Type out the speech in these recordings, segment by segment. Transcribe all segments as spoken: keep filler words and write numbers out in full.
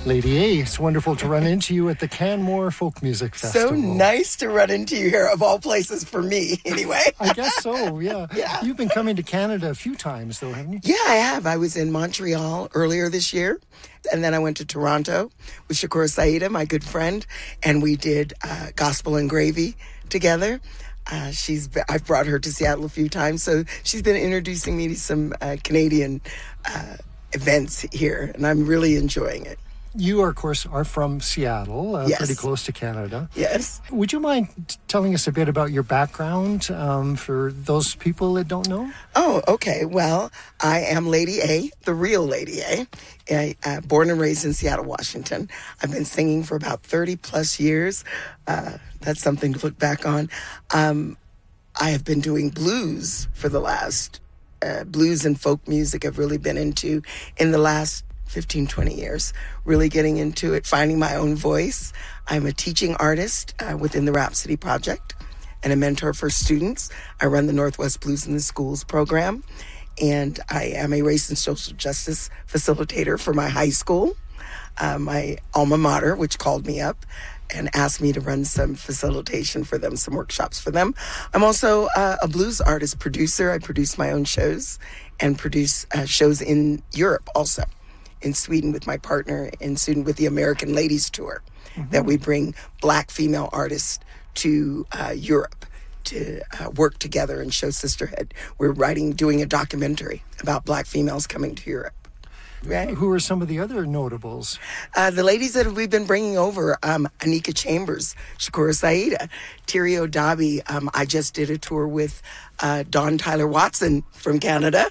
Lady A, it's wonderful to run into you at the Canmore Folk Music Festival. So nice to run into you here, of all places for me, anyway. I guess so, yeah. Yeah. You've been coming to Canada a few times, though, haven't you? Yeah, I have. I was in Montreal earlier this year, and then I went to Toronto with Shakur Saida, my good friend, and we did uh, Gospel and Gravy together. Uh, she's I've brought her to Seattle a few times, so she's been introducing me to some uh, Canadian uh, events here, and I'm really enjoying it. You, are, of course, are from Seattle, uh, Yes. pretty close to Canada. Yes. Would you mind t- telling us a bit about your background um, for those people that don't know? Oh, okay. Well, I am Lady A, the real Lady A, I, uh, born and raised in Seattle, Washington. I've been singing for about thirty plus years. Uh, that's something to look back on. Um, I have been doing blues for the last, uh, blues and folk music I've really been into in the last fifteen, twenty years, really getting into it, finding my own voice. I'm a teaching artist uh, within the Rhapsody Project and a mentor for students. I run the Northwest Blues in the Schools program, and I am a race and social justice facilitator for my high school, uh, my alma mater, which called me up and asked me to run some facilitation for them, some workshops for them. I'm also uh, a blues artist producer. I produce my own shows and produce uh, shows in Europe also. In Sweden with my partner, in Sweden with the American Ladies Tour, mm-hmm. that we bring Black female artists to uh, Europe to uh, work together and show sisterhood. We're writing, doing a documentary about Black females coming to Europe. Right. Who are some of the other notables? Uh, the ladies that we've been bringing over, um, Anika Chambers, Shakur Saida, Terry O'Dabi. Um, I just did a tour with uh, Dawn Tyler Watson from Canada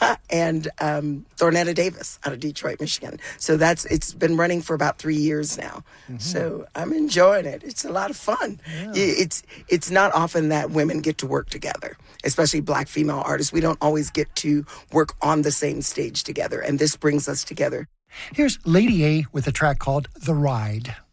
and um, Thornetta Davis out of Detroit, Michigan. So that's it's been running for about three years now. Mm-hmm. So I'm enjoying it. It's a lot of fun. Yeah. It's it's not often that women get to work together, especially Black female artists. We don't always get to work on the same stage together, and this brings us together. Here's Lady A with a track called The Ride.